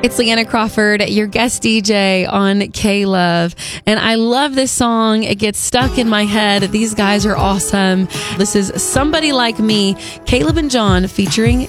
It's Leanna Crawford, your guest DJ on K-Love. And I love this song. It gets stuck in my head. These guys are awesome. This is Somebody Like Me, Caleb and John featuring